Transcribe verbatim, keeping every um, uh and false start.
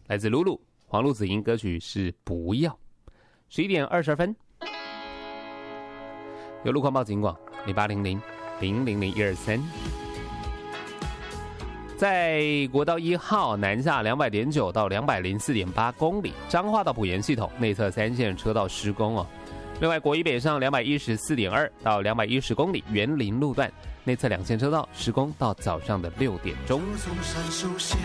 来自露露黄路子吟，歌曲是不要。十一点二十二分，有路况报警广零八零零零零零一二三。在国道一号南下两百点九到两百零四点八公里，彰化到埔盐系统内侧三线车道施工哦。另外，国一北上两百一十四点二到两百一十公里，园林路段内侧两线车道施工到早上的六点钟。 从山手线